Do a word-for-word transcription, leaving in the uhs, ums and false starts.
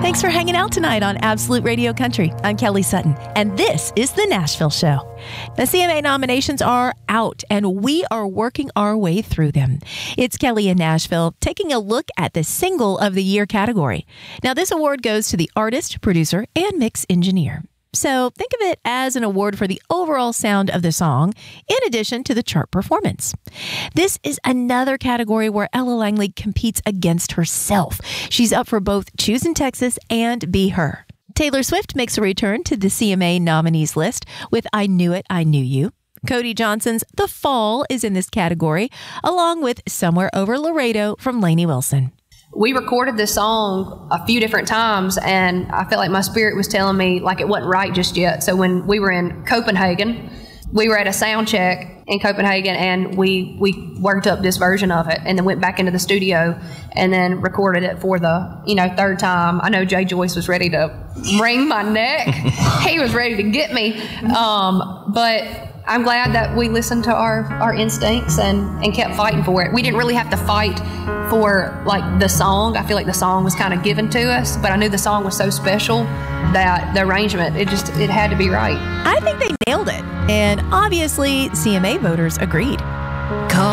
Thanks for hanging out tonight on Absolute Radio Country. I'm Kelly Sutton, and this is The Nashville Show. The C M A nominations are out, and we are working our way through them. It's Kelly in Nashville taking a look at the Single of the Year category. Now, this award goes to the artist, producer, and mix engineer. So think of it as an award for the overall sound of the song, in addition to the chart performance. This is another category where Ella Langley competes against herself. She's up for both Choosing Texas and Be Her. Taylor Swift makes a return to the C M A nominees list with I Knew It, I Knew You. Cody Johnson's The Fall is in this category, along with Somewhere Over Laredo from Lainey Wilson. We recorded this song a few different times, and I felt like my spirit was telling me like it wasn't right just yet. So when we were in Copenhagen, we were at a sound check in Copenhagen, and we we worked up this version of it, and then went back into the studio, and then recorded it for the you know third time. I know Jay Joyce was ready to wring my neck; he was ready to get me, um, but. I'm glad that we listened to our, our instincts and, and kept fighting for it. We didn't really have to fight for like the song. I feel like the song was kind of given to us, but I knew the song was so special that the arrangement, it just, it had to be right. I think they nailed it. And obviously C M A voters agreed. Call